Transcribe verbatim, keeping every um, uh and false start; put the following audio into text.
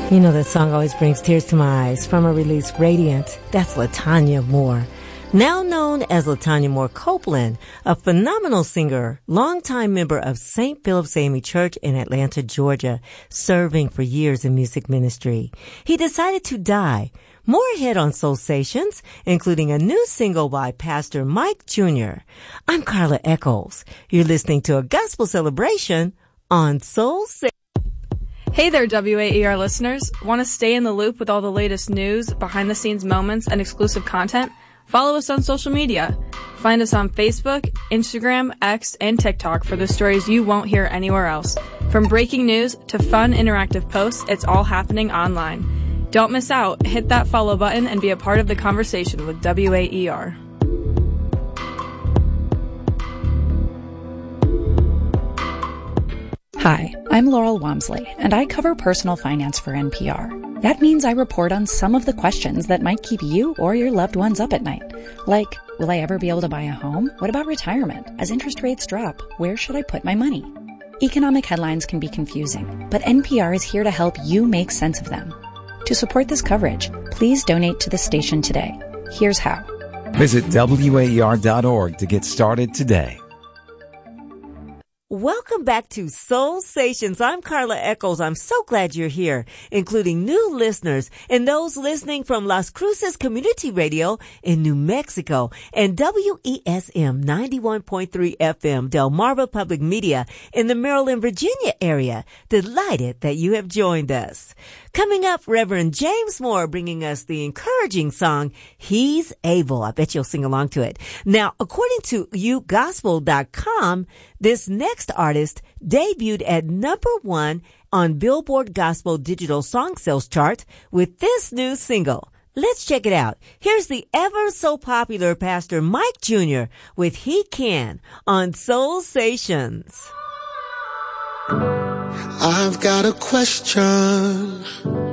You know, that song always brings tears to my eyes. From her release, Radiant, that's LaTanya Moore. Now known as LaTanya Moore Copeland, a phenomenal singer, longtime member of Saint Philip's A M E Church in Atlanta, Georgia, serving for years in music ministry. He decided to die. More ahead on Soul Stations, including a new single by Pastor Mike Junior I'm Carla Echols. You're listening to a gospel celebration on Soul Stations. Hey there, W A E R listeners. Want to stay in the loop with all the latest news, behind-the-scenes moments, and exclusive content? Follow us on social media. Find us on Facebook, Instagram, X, and TikTok for the stories you won't hear anywhere else. From breaking news to fun interactive posts, it's all happening online. Don't miss out. Hit that follow button and be a part of the conversation with W A E R. Hi, I'm Laurel Wamsley, and I cover personal finance for N P R. That means I report on some of the questions that might keep you or your loved ones up at night. Like, will I ever be able to buy a home? What about retirement? As interest rates drop, where should I put my money? Economic headlines can be confusing, but N P R is here to help you make sense of them. To support this coverage, please donate to the station today. Here's how. Visit W A E R dot org to get started today. Welcome back to Soul Stations. I'm Carla Echols. I'm so glad you're here, including new listeners and those listening from Las Cruces Community Radio in New Mexico and W E S M ninety-one point three F M Delmarva Public Media in the Maryland, Virginia area. Delighted that you have joined us. Coming up, Reverend James Moore bringing us the encouraging song, He's Able. I bet you'll sing along to it. Now, according to you gospel dot com, this next artist debuted at number one on Billboard Gospel Digital Song Sales Chart with this new single. Let's check it out. Here's the ever so popular Pastor Mike Junior with He Can on Soul Stations. I've got a question.